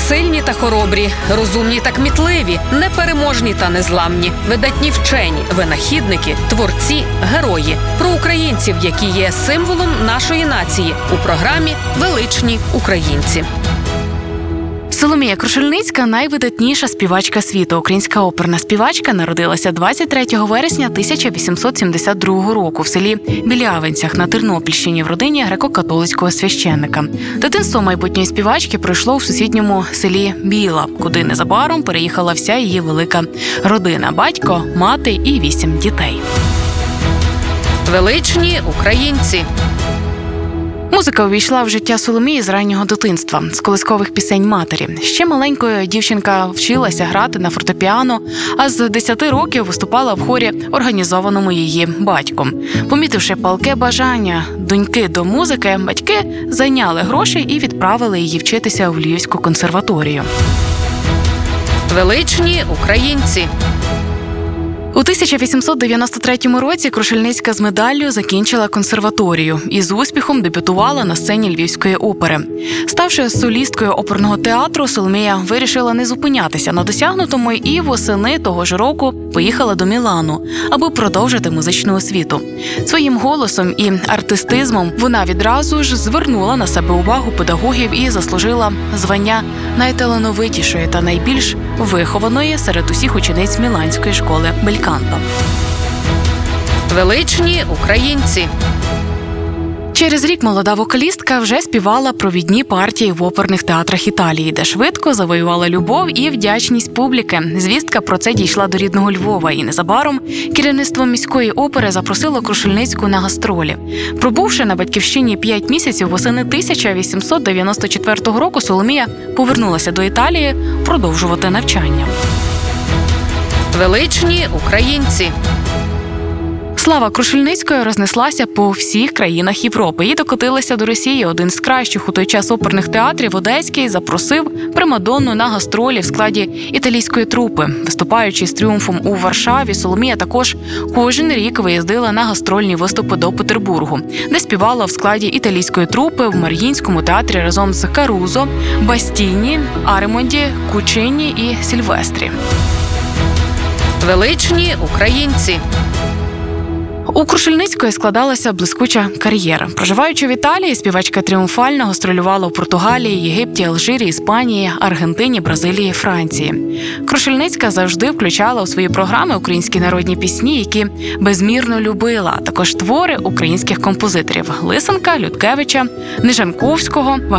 сильні та хоробрі, розумні та кмітливі, непереможні та незламні, видатні вчені, винахідники, творці, герої. Про українців, які є символом нашої нації у програмі «Величні українці». Соломія Крушельницька – найвидатніша співачка світу. Українська оперна співачка народилася 23 вересня 1872 року в селі Білявинцях на Тернопільщині в родині греко-католицького священника. Дитинство майбутньої співачки пройшло в сусідньому селі Біла, куди незабаром переїхала вся її велика родина – батько, мати і 8 дітей. Величні українці. Музика увійшла в життя Соломії з раннього дитинства, з колискових пісень матері. Ще маленькою дівчинка вчилася грати на фортепіано, а з 10 років виступала в хорі, організованому її батьком. Помітивши палке бажання доньки до музики, батьки зайняли гроші і відправили її вчитися в Львівську консерваторію. Величні українці. У 1893 році Крушельницька з медаллю закінчила консерваторію і з успіхом дебютувала на сцені Львівської опери. Ставши солісткою оперного театру, Соломія вирішила не зупинятися на досягнутому і восени того ж року поїхала до Мілану, аби продовжити музичну освіту. Своїм голосом і артистизмом вона відразу ж звернула на себе увагу педагогів і заслужила звання найталановитішої та найбільш вихованої серед усіх учениць Міланської школи Бельканто. Величні українці. Через рік молода вокалістка вже співала провідні партії в оперних театрах Італії, де швидко завоювала любов і вдячність публіки. Звістка про це дійшла до рідного Львова, і незабаром керівництво міської опери запросило Крушельницьку на гастролі. Пробувши на батьківщині 5 місяців, восени 1894 року Соломія повернулася до Італії продовжувати навчання. Величні українці. Слава Крушельницької рознеслася по всіх країнах Європи і докотилася до Росії. Один з кращих у той час оперних театрів, Одеський, запросив примадонну на гастролі в складі італійської трупи. Виступаючи з тріумфом у Варшаві, Соломія також кожен рік виїздила на гастрольні виступи до Петербургу, де співала в складі італійської трупи в Маріїнському театрі разом з Карузо, Бастіні, Аремонді, Кучині і Сільвестрі. Величні українці. У Крушельницької складалася блискуча кар'єра. Проживаючи в Італії, співачка тріумфально гастролювала у Португалії, Єгипті, Алжирі, Іспанії, Аргентині, Бразилії, Франції. Крушельницька завжди включала у свої програми українські народні пісні, які безмірно любила, а також твори українських композиторів – Лисенка, Людкевича, Нижанковського,